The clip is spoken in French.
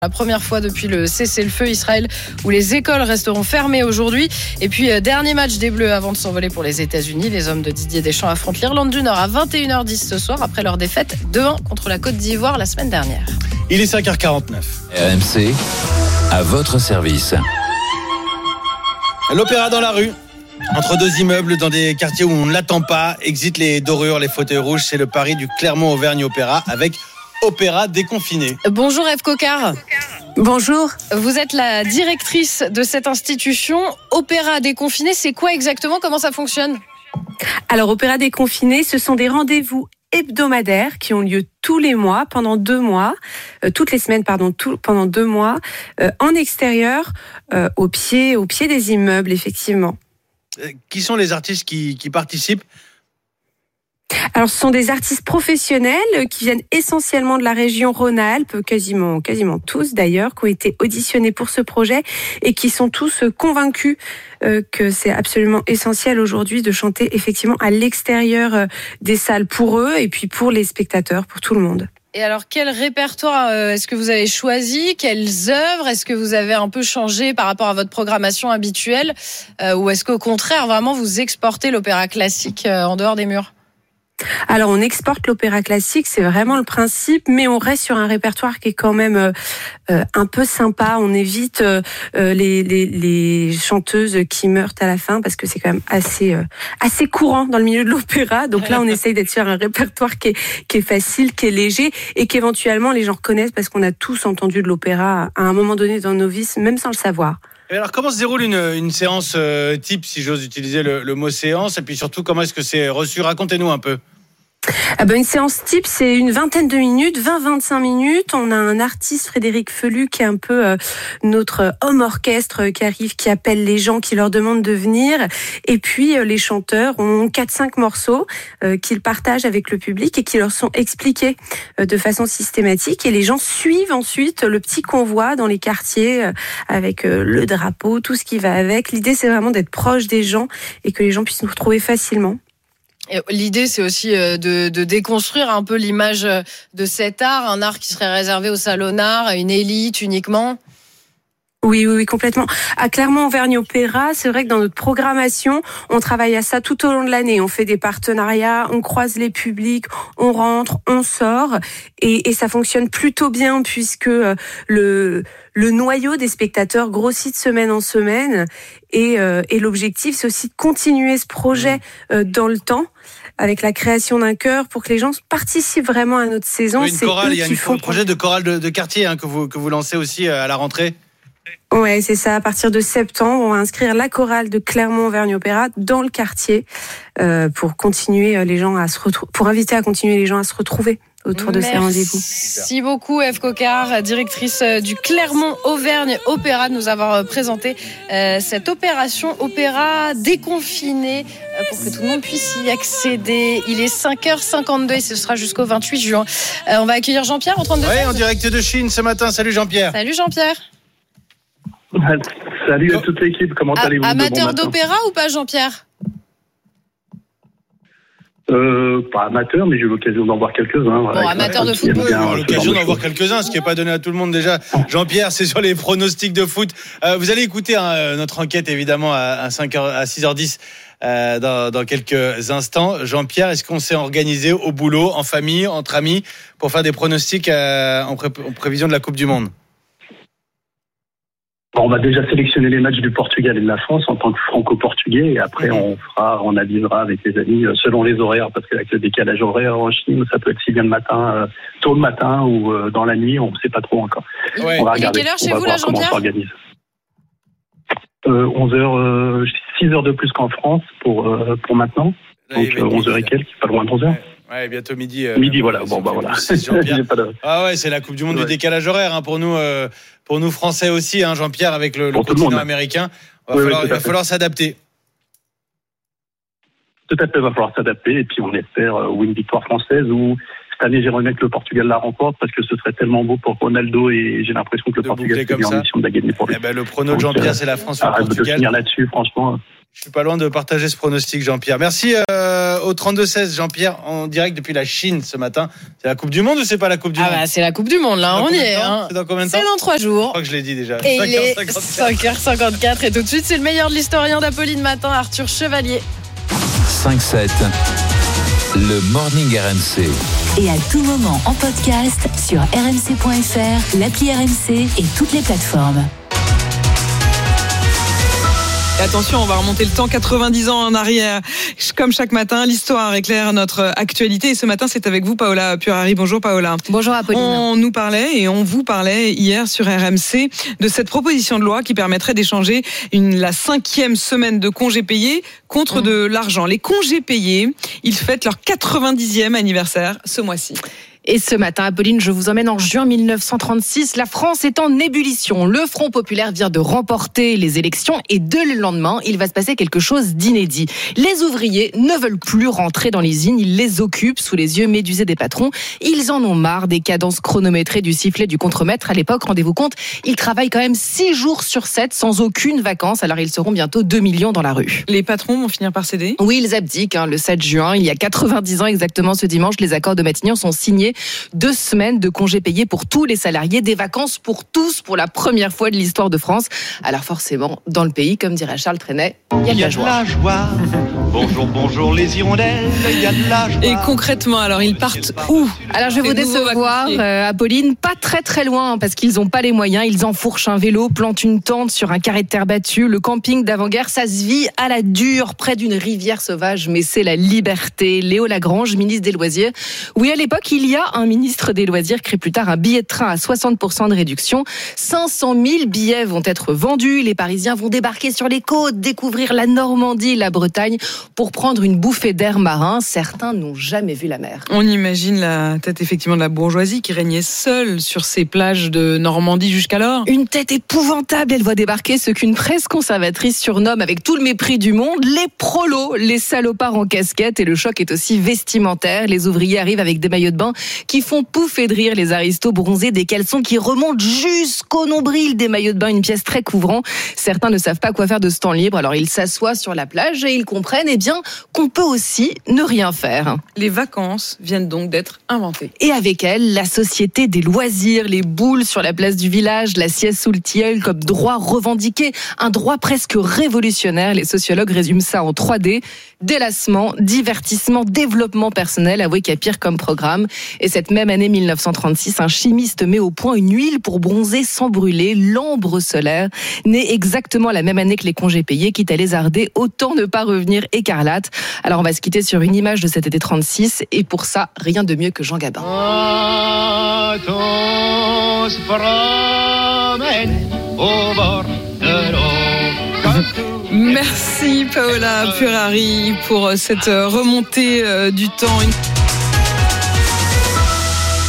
La première fois depuis le cessez-le-feu Israël où les écoles resteront fermées aujourd'hui. Et puis, dernier match des Bleus avant de s'envoler pour les États-Unis. Les hommes de Didier Deschamps affrontent l'Irlande du Nord à 21h10 ce soir après leur défaite 2-1 contre la Côte d'Ivoire la semaine dernière. Il est 5h49. RMC, à votre service. L'opéra dans la rue. Entre deux immeubles dans des quartiers où on ne l'attend pas. Exit les dorures, les fauteuils rouges. C'est le pari du Clermont-Auvergne Opéra avec Opéra déconfiné. Bonjour Ève Coquart. Bonjour. Vous êtes la directrice de cette institution. Opéra déconfiné, c'est quoi exactement ? Comment ça fonctionne ? Alors, Opéra déconfiné, ce sont des rendez-vous hebdomadaires qui ont lieu tous les mois, pendant 2 mois, toutes les semaines, pendant 2 mois, en extérieur, au pied des immeubles, effectivement. Qui sont les artistes qui participent ? Alors, ce sont des artistes professionnels qui viennent essentiellement de la région Rhône-Alpes, quasiment tous d'ailleurs, qui ont été auditionnés pour ce projet et qui sont tous convaincus que c'est absolument essentiel aujourd'hui de chanter effectivement à l'extérieur des salles pour eux et puis pour les spectateurs, pour tout le monde. Et alors, quel répertoire est-ce que vous avez choisi ? Quelles œuvres est-ce que vous avez un peu changé par rapport à votre programmation habituelle ? Ou est-ce qu'au contraire, vraiment, vous exportez l'opéra classique en dehors des murs ? Alors, on exporte l'opéra classique, c'est vraiment le principe, mais on reste sur un répertoire qui est quand même un peu sympa. On évite les chanteuses qui meurent à la fin parce que c'est quand même assez courant dans le milieu de l'opéra. Donc là, on essaye d'être sur un répertoire qui est facile, qui est léger et qu'éventuellement les gens reconnaissent parce qu'on a tous entendu de l'opéra à un moment donné dans nos vies, même sans le savoir. Et alors, comment se déroule une séance type, si j'ose utiliser le mot séance, et puis surtout, comment est-ce que c'est reçu ? Racontez-nous un peu. Une séance type, c'est une vingtaine de minutes, 20-25 minutes. On a un artiste, Frédéric Felu, qui est un peu notre homme orchestre qui arrive, qui appelle les gens, qui leur demande de venir. Et puis, les chanteurs ont 4-5 morceaux qu'ils partagent avec le public et qui leur sont expliqués de façon systématique. Et les gens suivent ensuite le petit convoi dans les quartiers avec le drapeau, tout ce qui va avec. L'idée, c'est vraiment d'être proche des gens et que les gens puissent nous retrouver facilement. Et l'idée, c'est aussi de déconstruire un peu l'image de cet art, un art qui serait réservé au salonnard, à une élite uniquement. Oui, complètement. À Clermont-Auvergne Opéra, c'est vrai que dans notre programmation, on travaille à ça tout au long de l'année. On fait des partenariats, on croise les publics, on rentre, on sort, et ça fonctionne plutôt bien puisque le noyau des spectateurs grossit de semaine en semaine, et l'objectif, c'est aussi de continuer ce projet dans le temps, avec la création d'un chœur pour que les gens participent vraiment à notre saison. Il y a un projet de chorale de quartier que vous lancez aussi à la rentrée. Ouais, c'est ça. À partir de septembre, on va inscrire la chorale de Clermont-Auvergne Opéra dans le quartier pour continuer les gens pour inviter à continuer les gens à se retrouver autour de ces rendez-vous. Merci beaucoup Ève Coquart, directrice du Clermont-Auvergne Opéra, de nous avoir présenté cette opération Opéra déconfiné pour que tout le monde puisse y accéder. Il est 5h52 et ce sera jusqu'au 28 juin. On va accueillir Jean-Pierre au 32. Oui, en direct de Chine ce matin. Salut Jean-Pierre. Salut Jean-Pierre. Salut à toute l'équipe, comment allez-vous ? Amateur d'opéra ou pas Jean-Pierre ? Pas amateur, mais j'ai eu l'occasion d'en voir quelques-uns. Bon, amateur de football. On a l'occasion d'en voir quelques-uns, ce qui n'est pas donné à tout le monde déjà. Jean-Pierre, c'est sur les pronostics de foot. Vous allez écouter notre enquête évidemment à 6h10 dans quelques instants. Jean-Pierre, est-ce qu'on s'est organisé au boulot, en famille, entre amis, pour faire des pronostics en prévision de la Coupe du Monde ? On va déjà sélectionner les matchs du Portugal et de la France en tant que franco-portugais, et après on avisera avec les amis selon les horaires, parce qu'avec le décalage horaire en Chine, ça peut être si bien le matin, tôt le matin ou dans la nuit, on ne sait pas trop encore. Ouais. On va regarder. Quelle heure chez on va vous voir là, comment on Jean-Pierre ? s'organise. 11h, 6 heures de plus qu'en France pour maintenant, donc 11h et quelques, pas loin de 11h. Ouais, bientôt midi. Midi, voilà. Bon, bah voilà. Ah ouais, c'est la Coupe du Monde du décalage horaire pour nous Français aussi, Jean-Pierre, avec le continent américain. Il va falloir s'adapter. Tout à fait, il va falloir s'adapter, et puis on espère une victoire française où cette année j'aimerais bien que le Portugal la remporte parce que ce serait tellement beau pour Ronaldo, et j'ai l'impression que le Portugal c'est bien en mission de la gagner pour lui. Le prono de Jean-Pierre, c'est la France ou le Portugal. De finir là-dessus, franchement. Je suis pas loin de partager ce pronostic, Jean-Pierre. Merci au 32-16. Jean-Pierre, en direct depuis la Chine ce matin. C'est la Coupe du Monde ou c'est pas la Coupe du Monde? C'est la Coupe du Monde, là, on y est. C'est dans combien de temps? C'est dans 3 jours. Je crois que je l'ai dit déjà. Et il est 5h54. Et tout de suite, c'est le meilleur de l'historien d'Apolline Matin, Arthur Chevalier. 5-7, le Morning RMC. Et à tout moment en podcast sur rmc.fr, l'appli RMC et toutes les plateformes. Et attention, on va remonter le temps 90 ans en arrière. Comme chaque matin, l'histoire éclaire notre actualité. Et ce matin, c'est avec vous, Paola Purari. Bonjour, Paola. Bonjour, Apolline. On nous parlait et on vous parlait hier sur RMC de cette proposition de loi qui permettrait d'échanger la 5e semaine de congés payés contre de l'argent. Les congés payés, ils fêtent leur 90e anniversaire ce mois-ci. Et ce matin, Apolline, je vous emmène en juin 1936. La France est en ébullition. Le Front populaire vient de remporter les élections et dès le lendemain, il va se passer quelque chose d'inédit. Les ouvriers ne veulent plus rentrer dans les usines. Ils les occupent sous les yeux médusés des patrons. Ils en ont marre des cadences chronométrées du sifflet du contremaître. À l'époque, rendez-vous compte, ils travaillent quand même 6 jours sur 7 sans aucune vacance. Alors ils seront bientôt 2 millions dans la rue. Les patrons vont finir par céder? Oui, ils abdiquent. Le 7 juin, il y a 90 ans exactement ce dimanche, les accords de Matignon sont signés. 2 semaines de congés payés pour tous les salariés, des vacances pour tous pour la première fois de l'histoire de France. Alors forcément, dans le pays, comme dirait Charles Trenet, il y a de la joie. Bonjour les hirondelles, il y a de la joie. Et concrètement, alors ils partent où? Alors je vais vous décevoir, Apolline, pas très très loin parce qu'ils n'ont pas les moyens. Ils enfourchent un vélo, plantent une tente sur un carré de terre battue. Le camping d'avant-guerre, ça se vit à la dure, près d'une rivière sauvage, mais c'est la liberté. Léo Lagrange, ministre des Loisirs. Oui, à l'époque, il y a un ministre des Loisirs crée plus tard un billet de train à 60% de réduction. 500 000 billets vont être vendus. Les Parisiens vont débarquer sur les côtes, découvrir la Normandie, la Bretagne, pour prendre une bouffée d'air marin. Certains n'ont jamais vu la mer. On imagine la tête effectivement de la bourgeoisie qui régnait seule sur ces plages de Normandie jusqu'alors. Une tête épouvantable. Elle voit débarquer ce qu'une presse conservatrice surnomme avec tout le mépris du monde les prolos, les salopards en casquette. Et le choc est aussi vestimentaire. Les ouvriers arrivent avec des maillots de bain qui font pouffer de rire les aristos bronzés, des caleçons qui remontent jusqu'au nombril, des maillots de bain, une pièce très couvrant. Certains ne savent pas quoi faire de ce temps libre, alors ils s'assoient sur la plage et ils comprennent qu'on peut aussi ne rien faire. Les vacances viennent donc d'être inventées. Et avec elles, la société des loisirs, les boules sur la place du village, la sieste sous le tilleul comme droit revendiqué, un droit presque révolutionnaire. Les sociologues résument ça en 3D, délassement, divertissement, développement personnel, avouez qu'il y a pire comme programme. Et cette même année 1936, un chimiste met au point une huile pour bronzer sans brûler, l'ambre solaire, née exactement la même année que les congés payés, quitte à lézarder, autant ne pas revenir écarlate. Alors on va se quitter sur une image de cet été 36, et pour ça, rien de mieux que Jean Gabin. Merci Paola Purari pour cette remontée du temps.